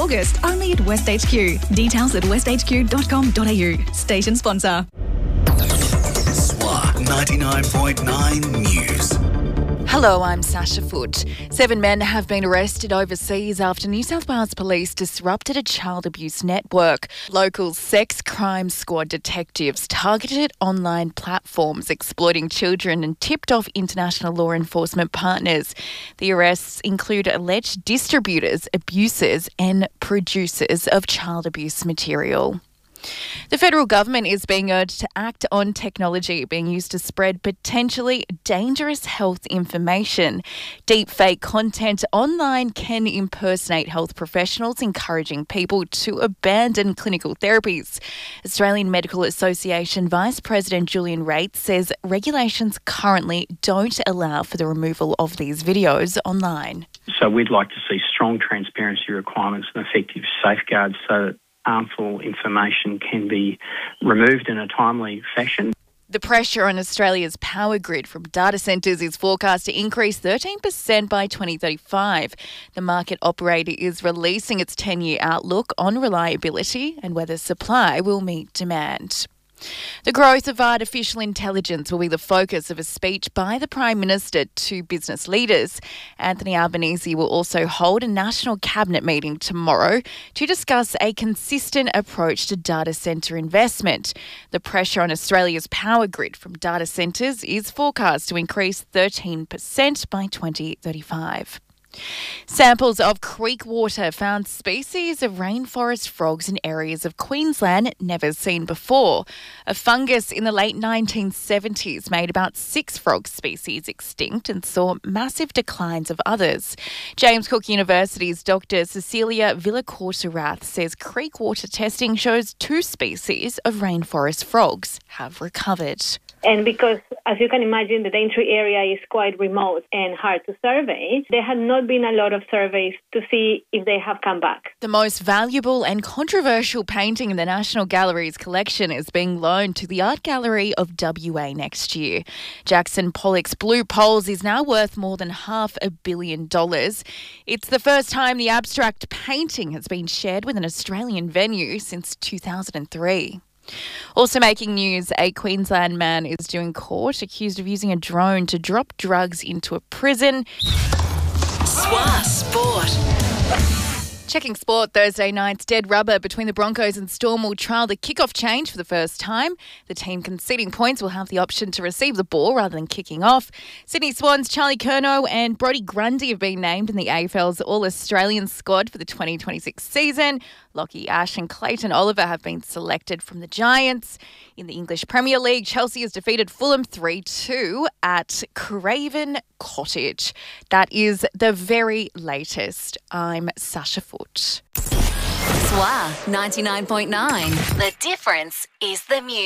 August, only at West HQ. Details at westhq.com.au. Station sponsor. SWA 99.9 News. Hello, I'm Sasha Foote. 7 men have been arrested overseas after New South Wales Police disrupted a child abuse network. Local sex crime squad detectives targeted online platforms exploiting children and tipped off international law enforcement partners. The arrests include alleged distributors, abusers and producers of child abuse material. The federal government is being urged to act on technology being used to spread potentially dangerous health information. Deepfake content online can impersonate health professionals, encouraging people to abandon clinical therapies. Australian Medical Association Vice President Julian Rates says regulations currently don't allow for the removal of these videos online. So we'd like to see strong transparency requirements and effective safeguards so that harmful information can be removed in a timely fashion. The pressure on Australia's power grid from data centres is forecast to increase 13% by 2035. The market operator is releasing its 10-year outlook on reliability and whether supply will meet demand. The growth of artificial intelligence will be the focus of a speech by the Prime Minister to business leaders. Anthony Albanese will also hold a National Cabinet meeting tomorrow to discuss a consistent approach to data centre investment. The pressure on Australia's power grid from data centres is forecast to increase 13% by 2035. Samples of creek water found species of rainforest frogs in areas of Queensland never seen before. A fungus in the late 1970s made about 6 frog species extinct and saw massive declines of others. James Cook University's Dr. Cecilia Villacorta-Rath says creek water testing shows 2 species of rainforest frogs have recovered. And because, as you can imagine, the entry area is quite remote and hard to survey, there had not been a lot of surveys to see if they have come back. The most valuable and controversial painting in the National Gallery's collection is being loaned to the Art Gallery of WA next year. Jackson Pollock's Blue Poles is now worth more than $500 million. It's the first time the abstract painting has been shared with an Australian venue since 2003. Also making news, a Queensland man is due in court accused of using a drone to drop drugs into a prison. SWA Sport. Checking sport, Thursday night's dead rubber between the Broncos and Storm will trial the kickoff change for the first time. The team conceding points will have the option to receive the ball rather than kicking off. Sydney Swans' Charlie Curnow and Brodie Grundy have been named in the AFL's All-Australian squad for the 2026 season. Lockie Ash and Clayton Oliver have been selected from the Giants. In the English Premier League, Chelsea has defeated Fulham 3-2 at Craven Cottage. That is the very latest. I'm Sasha Foote. SWA 99.9. The difference is the music.